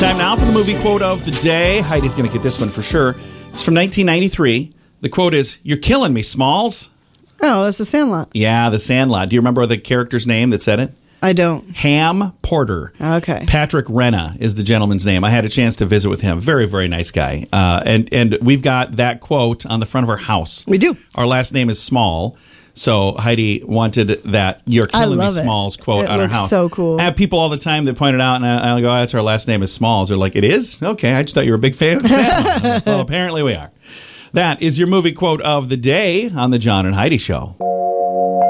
Time now for the movie quote of the day. Heidi's going to get this one for sure. It's from 1993. The quote is, "You're killing me, Smalls." Oh, that's The Sandlot. Yeah, The Sandlot. Do you remember the character's name that said it? I don't. Ham Porter. Okay. Patrick Renna is the gentleman's name. I had a chance to visit with him. Very, very nice guy. And we've got that quote on the front of our house. We do. Our last name is Small. So Heidi wanted that "You're killing me, Smalls" quote on our house. So cool. I have people all the time that point it out, and I go, "That's our last name is Smalls." They're like, "It is? Okay, I just thought you were a big fan of Sandlot." Well, apparently we are. That is your movie quote of the day on the John and Heidi Show.